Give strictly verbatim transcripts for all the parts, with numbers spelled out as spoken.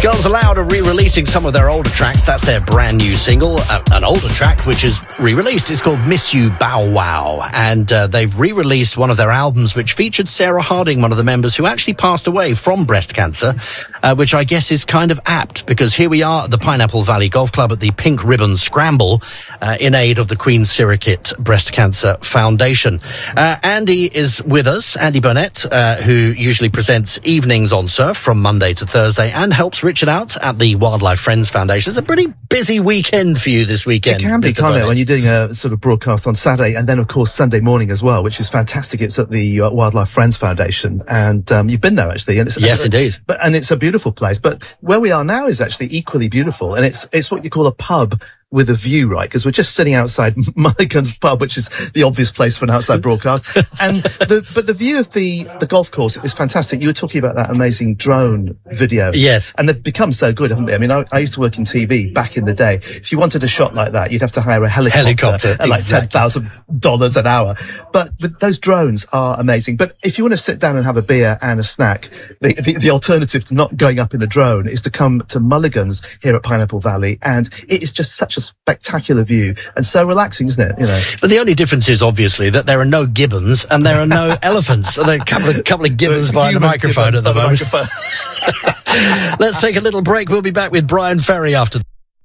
Girls Aloud are re-releasing some of their older tracks. That's their brand new single. Uh, an older track which is re-released. It's called Miss You Bow Wow. And uh, they've re-released one of their albums which featured Sarah Harding, one of the members who actually passed away from breast cancer, uh, which I guess is kind of apt because here we are at the Pineapple Valley Golf Club at the Pink Ribbon Scramble uh, in aid of the Queen Sirikit Breast Cancer Foundation. Uh, Andy is with us, Andy Burnett, uh, who usually presents Evenings on Surf from Monday to Thursday and helps Richard out at the Wildlife Friends Foundation. It's a pretty busy weekend for you this weekend. It can be, Mister can't Burnett. it, when you're doing a sort of broadcast on Saturday and then, of course, Sunday morning as well, which is fantastic. It's at the uh, Wildlife Friends Foundation, and um, you've been there, actually. And it's, Yes, it's, indeed. But, and it's a beautiful place. But where we are now is actually equally beautiful, and it's it's what you call a pub with a view, right? Because we're just sitting outside Mulligan's pub, which is the obvious place for an outside broadcast. And the, but the view of the, the golf course is fantastic. You were talking about that amazing drone video. Yes. And they've become so good, haven't they? I mean, I, I used to work in T V back in the day. If you wanted a shot like that, you'd have to hire a helicopter, Helicopter, at like exactly. ten thousand dollars an hour. But, but those drones are amazing. But if you want to sit down and have a beer and a snack, the, the, the alternative to not going up in a drone is to come to Mulligan's here at Pineapple Valley. And it is just such a spectacular view and so relaxing, isn't it? You know. But the only difference is obviously that there are no gibbons and there are no elephants. So there are a couple of, couple of gibbons behind the Human microphone gibbons at the by moment. microphone. Let's take a little break. We'll be back with Brian Ferry after.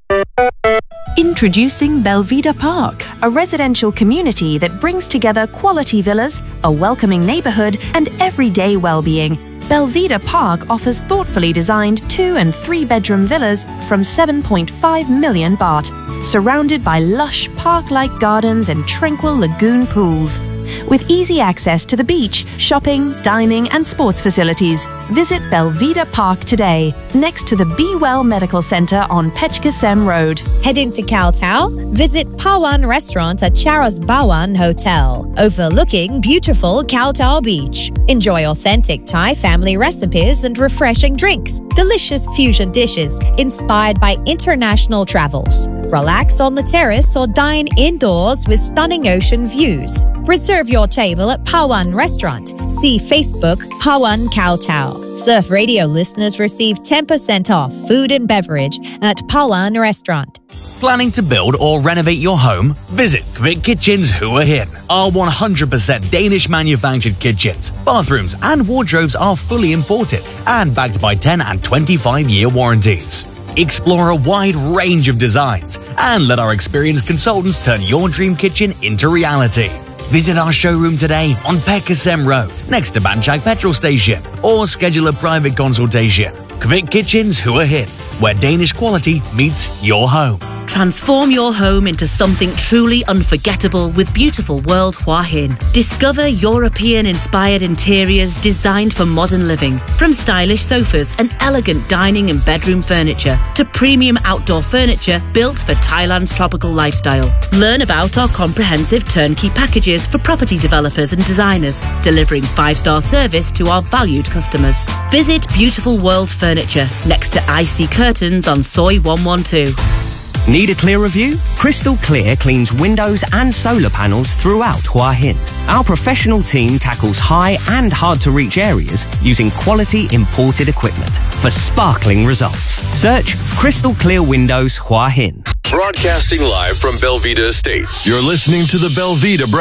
Introducing Belvedere Park, a residential community that brings together quality villas, a welcoming neighborhood, and everyday well-being. Belvedere Park offers thoughtfully designed two and three bedroom villas from seven point five million baht, surrounded by lush park-like gardens and tranquil lagoon pools. With easy access to the beach, shopping, dining and sports facilities, visit Belvedere Park today, next to the Be Well Medical Center on Pechkasem Road. Heading to Kowtow? Visit Pawan Restaurant at Charos Bawan Hotel, overlooking beautiful Kowtow Beach. Enjoy authentic Thai family recipes and refreshing drinks, delicious fusion dishes inspired by international travels. Relax on the terrace or dine indoors with stunning ocean views. Reserve your table at Pawan Restaurant. See Facebook Pawan Kowtow. Surf Radio listeners receive ten percent off food and beverage at Pawan Restaurant. Planning to build or renovate your home? Visit Kvik Kitchens Hua Hin. Our one hundred percent Danish manufactured kitchens, bathrooms and wardrobes are fully imported and backed by ten and twenty-five year warranties. Explore a wide range of designs and let our experienced consultants turn your dream kitchen into reality. Visit our showroom today on Pechkasem Road, next to Banchak Petrol Station, or schedule a private consultation. Kvik Kitchens Hua Hin, where Danish quality meets your home. Transform your home into something truly unforgettable with Beautiful World Hua Hin. Discover European-inspired interiors designed for modern living, from stylish sofas and elegant dining and bedroom furniture to premium outdoor furniture built for Thailand's tropical lifestyle. Learn about our comprehensive turnkey packages for property developers and designers, delivering five-star service to our valued customers. Visit Beautiful World Furniture next to I C Curtains on Soi one one two. Need a clearer view? Crystal Clear cleans windows and solar panels throughout Hua Hin. Our professional team tackles high and hard-to-reach areas using quality imported equipment for sparkling results. Search Crystal Clear Windows Hua Hin. Broadcasting live from Belvedere Estates. You're listening to the Belvedere